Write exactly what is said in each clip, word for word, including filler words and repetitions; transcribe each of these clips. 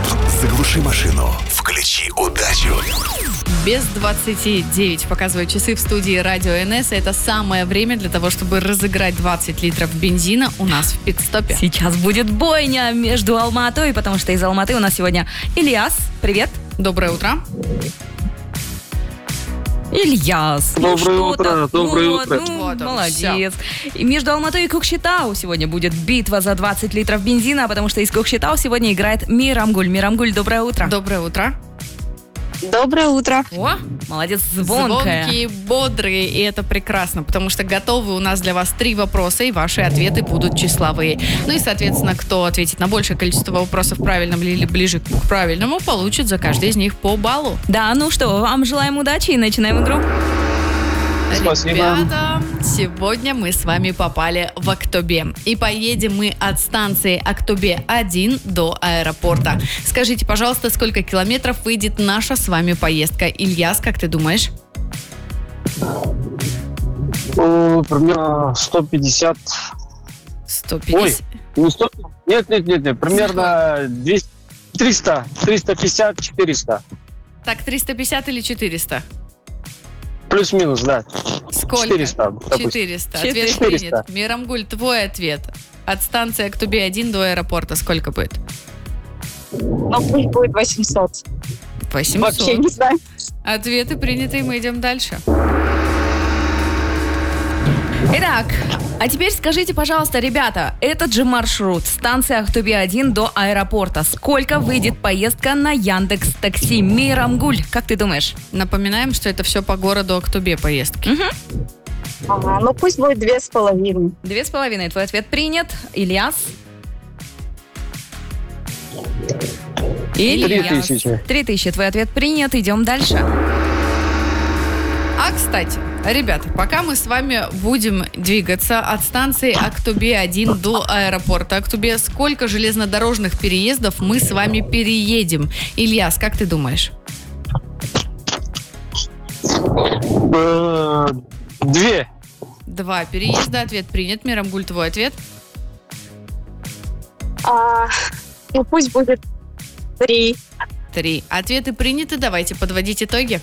Заглуши машину, включи удачу. Без двадцати девять показывают часы в студии Радио эн эс. Это самое время для того, чтобы разыграть двадцать литров бензина у нас в пит-стопе. Сейчас будет бойня между Алма-Атой, потому что из Алматы у нас сегодня Ильяс. Привет. Доброе утро. Ильяс. Доброе ну, утро, что-то. доброе вот, утро. Ну, Вот он, молодец. И между Алматой и Кокшетау сегодня будет битва за двадцать литров бензина, потому что из Кокшетау сегодня играет Мирамгуль. Мирамгуль, доброе утро. Доброе утро. Доброе утро. О, молодец, звонкая. Звонкие, бодрые, и это прекрасно, потому что готовы у нас для вас три вопроса, и ваши ответы будут числовые. Ну и, соответственно, кто ответит на большее количество вопросов правильным или ближе к правильному, получит за каждый из них по баллу. Да, ну что, вам желаем удачи и начинаем игру. Спасибо. Ребята, сегодня мы с вами попали в Актобе. И поедем мы от станции Актобе один до аэропорта. Скажите, пожалуйста, сколько километров выйдет наша с вами поездка? Ильяс, как ты думаешь? Ну, примерно сто пятьдесят. сто пятьдесят. Ой, не сто. Нет, нет, нет, нет. Примерно двести, триста, триста пятьдесят, четыреста. Так, триста пятьдесят или четыреста? Плюс-минус, да. Сколько? четыреста. допустим. четыреста. Ответ четыреста. принят. Мирамгуль, твой ответ. От станции Актобе один до аэропорта сколько будет? Ну, пусть будет восемьсот. восемьсот. Вообще не знаю. Ответы приняты, и мы идем дальше. Итак, а теперь скажите, пожалуйста, ребята, этот же маршрут, станция Актобе один до аэропорта. Сколько выйдет поездка на Яндекс.Такси? Мирамгуль, как ты думаешь? Напоминаем, что это все по городу Актобе поездки. Ага, ну пусть будет две с половиной. Две с половиной. Твой ответ принят. Ильяс? Три Ильяс. тысячи. Три тысячи. Твой ответ принят. Идем дальше. А, кстати, ребята, пока мы с вами будем двигаться от станции Актобе один до аэропорта Актобе, сколько железнодорожных переездов мы с вами переедем? Ильяс, как ты думаешь? Э, Две. Два переезда. Ответ принят. Мирамгуль, твой ответ? А, ну пусть будет три. Три. Ответы приняты. Давайте подводить итоги.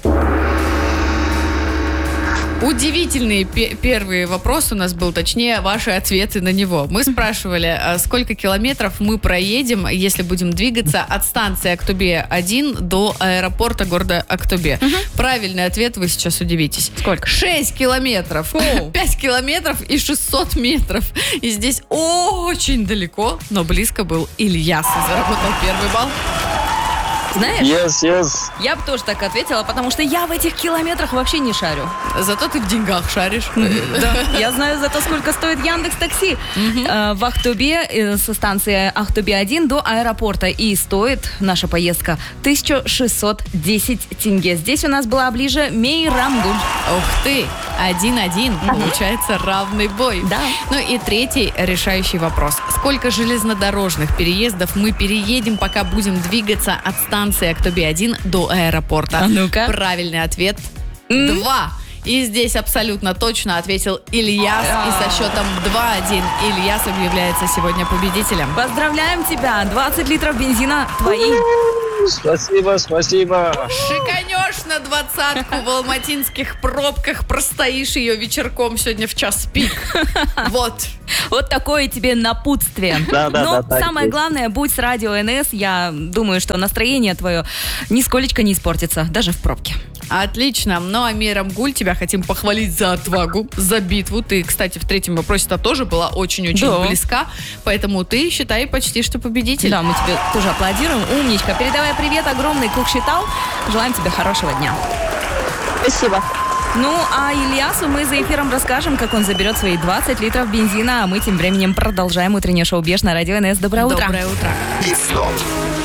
Удивительный пе- первый вопрос у нас был, точнее, ваши ответы на него. Мы спрашивали, а сколько километров мы проедем, если будем двигаться от станции Актобе один до аэропорта города Актобе. Правильный ответ, вы сейчас удивитесь. Сколько? шесть километров. пять километров и шестьсот метров. И здесь очень далеко, но близко был Ильяс. И заработал первый балл. Знаешь, Yes, yes. я бы тоже так ответила, потому что я в этих километрах вообще не шарю. Зато ты в деньгах шаришь. Да. Я знаю зато, сколько стоит Яндекс.Такси. Э, В Актобе, э, со станции Актобе один до аэропорта. И стоит наша поездка тысяча шестьсот десять тенге. Здесь у нас была ближе Мирамгуль. Ух ты, один-один. Получается равный бой. Да. Ну и третий решающий вопрос. Сколько железнодорожных переездов мы переедем, пока будем двигаться от станции Актобе один до аэропорта? А ну-ка. Правильный ответ – два. И здесь абсолютно точно ответил Ильяс. И со счетом два один Ильяс объявляется сегодня победителем. Поздравляем тебя! двадцать литров бензина твои. Спасибо, спасибо. Шиканешь на двадцатку в алматинских пробках, простоишь ее вечерком сегодня в час пик. Вот. Вот такое тебе напутствие. Да, да, Но да, так самое есть. главное, будь с Радио эн эс. Я думаю, что настроение твое нисколечко не испортится, даже в пробке. Отлично. Ну а Мирамгуль, тебя хотим похвалить за отвагу, за битву. Ты, кстати, в третьем вопросе-то тоже была очень-очень Да. близка. Поэтому ты, считай, почти что победитель. Да, мы тебе тоже аплодируем. Умничка. Передавай привет огромный Кокшетау. Желаем тебе хорошего дня. Спасибо. Ну, а Ильясу мы за эфиром расскажем, как он заберет свои двадцать литров бензина, а мы тем временем продолжаем утреннее шоу «Беш» на Радио эн эс. Доброе утро. Доброе утро. Пит-стоп.